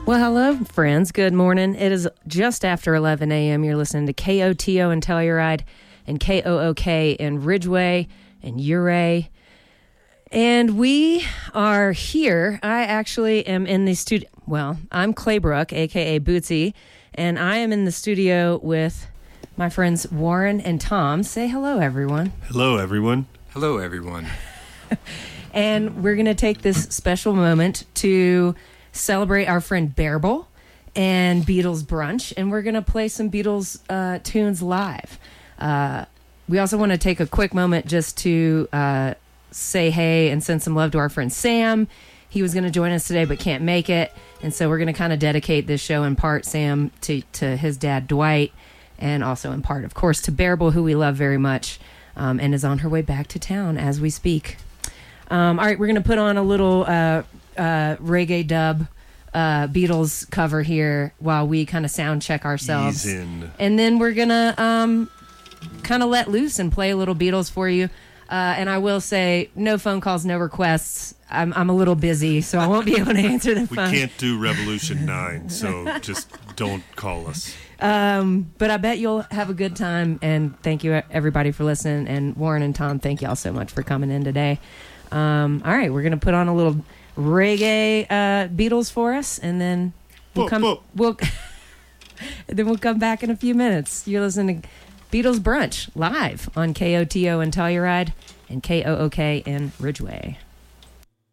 Well, hello, friends. Good morning. It is just after 11 a.m. You're listening to KOTO in Telluride and KOOK in Ridgeway and Ouray. And we are here. I actually am in the studio. Well, I'm Claybrook, a.k.a. Bootsy, and I am in the studio with my friends Warren and Tom. Say hello, everyone. Hello, everyone. Hello, everyone. And we're going to take this special moment to celebrate our friend Bearable and Beatles Brunch, and we're going to play some Beatles tunes live. We also want to take a quick moment just to say hey and send some love to our friend Sam. He was going to join us today but can't make it, and so we're going to kind of dedicate this show in part, Sam, to his dad Dwight, and also in part, of course, to Bearable, who we love very much, and is on her way back to town as we speak. All right, we're going to put on a little reggae dub Beatles cover here while we kind of sound check ourselves. Ease in. And then we're going to kind of let loose and play a little Beatles for you. And I will say, no phone calls, no requests. I'm a little busy, so I won't be able to answer the phone. We can't do Revolution 9, so just don't call us. But I bet you'll have a good time, and thank you, everybody, for listening. And Warren and Tom, thank you all so much for coming in today. All right, we're going to put on a little reggae Beatles for us, and then we'll come back in a few minutes. You're listening to Beatles Brunch live on KOTO in Telluride and KOOK in Ridgeway.